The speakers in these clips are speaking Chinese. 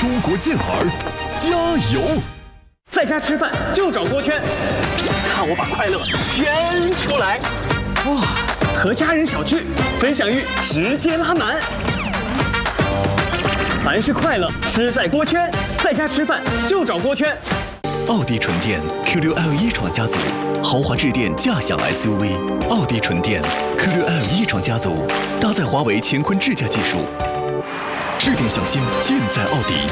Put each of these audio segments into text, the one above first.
中国健儿加油！ 在家吃饭就找锅圈，看我把快乐圈出来！哇，和家人小聚，分享欲直接拉满。凡是快乐，吃在锅圈。在家吃饭就找锅圈。 奥迪纯电 Q6L 一创家族，豪华智电驾享 SUV。奥迪纯电 Q6L 一创家族，搭载华为乾坤智驾技术，智电小新尽在奥迪。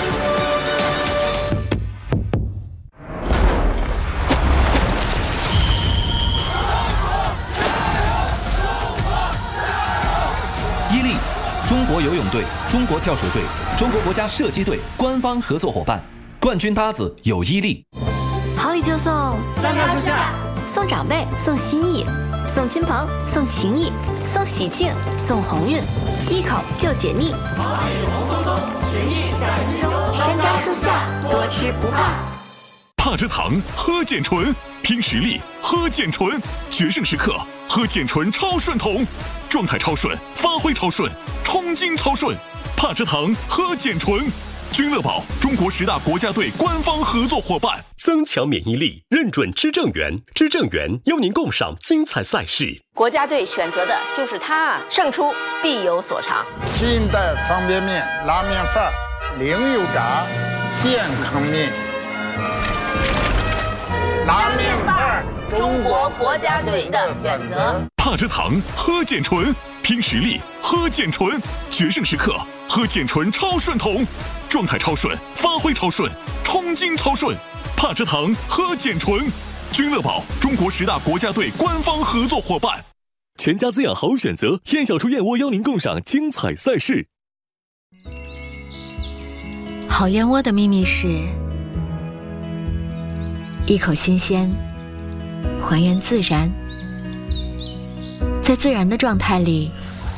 伊利，中国游泳队、中国跳水队、中国国家射击队官方合作伙伴，冠军搭子有伊利。 好礼就送 3棵树下， 送长辈，送心意，送亲朋，送情谊，送喜庆，送鸿运，一口就解腻。好礼红彤彤，情谊在心中。山楂树下，多吃不怕。 帕蔗糖喝健醇，拼实力喝健醇，决胜时刻喝健醇超顺桶，状态超顺，发挥超顺，冲劲超顺。帕蔗糖喝健醇，君乐宝中国10大国家队官方合作伙伴， 增强免疫力，认准知正源，知正源邀您共赏精彩赛事。 国家队选择的就是它，胜出必有所长。 新一代方便面，拉面范儿，零油炸，健康面。拉面范儿， 中国国家队的选择。 帕蔗糖喝健醇，拼实力喝健醇，决胜时刻喝健醇超顺桶，状态超顺，发挥超顺，冲劲超顺。帕蔗糖喝健醇，君乐宝中国10大国家队官方合作伙伴，全家滋养好选择。燕小厨燕窝邀您共赏精彩赛事。 好燕窝的秘密是一口新鲜，还原自然，在自然的状态里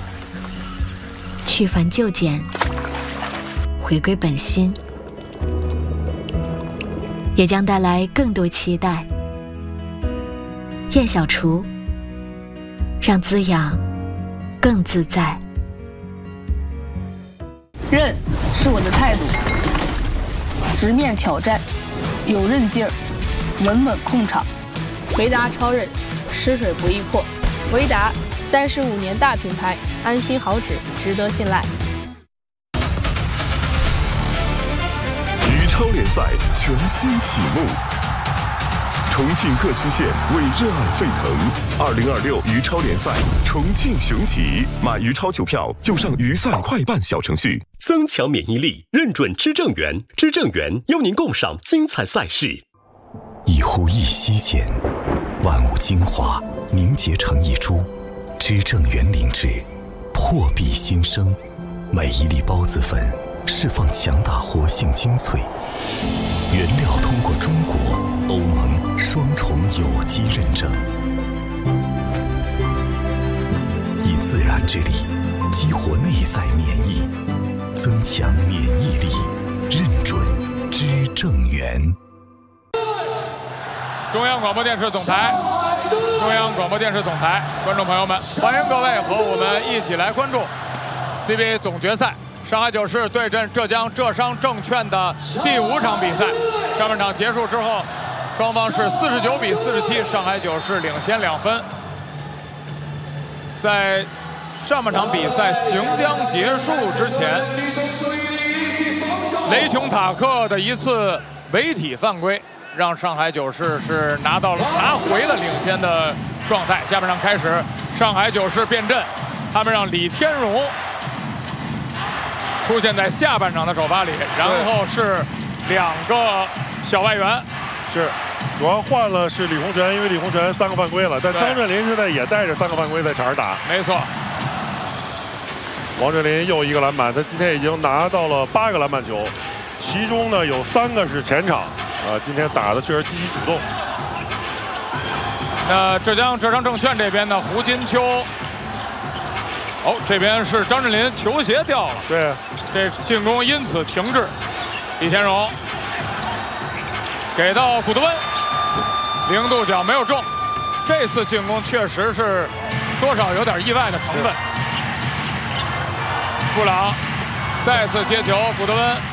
去繁就简，回归本心，也将带来更多期待。燕小厨，让滋养更自在。 韧是我的态度，直面挑战，有韧劲儿，稳稳控场。维达超韧，吃水不易破。维达35年大品牌，安心好纸，值得信赖。 羽超联赛全新启幕，重庆各区县为热爱沸腾。2026羽超联赛重庆雄起，买羽超球票就上鱼赛快办小程序。 增强免疫力，认准知正源，知正源邀您共赏精彩赛事。 一呼一吸间，万物精华凝结成一株，知正源灵芝破壁新生，每一粒孢子粉释放强大活性精粹，原料通过中国、欧盟双重有机认证，以自然之力激活内在免疫，增强免疫力，认准知正源。 中央广播电视总台，中央广播电视总台，观众朋友们，欢迎各位和我们一起来关注 CBA 总决赛，上海九市对阵浙江浙商证券的第5场比赛。上半场结束之后，双方是49比47，上海九市领先2分。在上半场比赛行将结束之前，雷琼塔克的一次违体犯规，让上海九市是拿回了领先的状态。下半场开始，上海九市变阵，他们让李天荣出现在下半场的首发里，然后是2个小外援， 是主要换了是李洪权，因为李洪权3个犯规了，但张镇麟现在也带着3个犯规在场上打。 没错， 王镇麟又一个篮板，他今天已经拿到了8个篮板球，其中呢有3个是前场。今天打的确实积极主动。 那浙江浙商证券这边呢，胡金秋，这边是张镇麟球鞋掉了， 对， 这进攻因此停滞。李天荣给到古德温，0度角没有中，这次进攻确实是多少有点意外的成分。布朗再次接球，古德温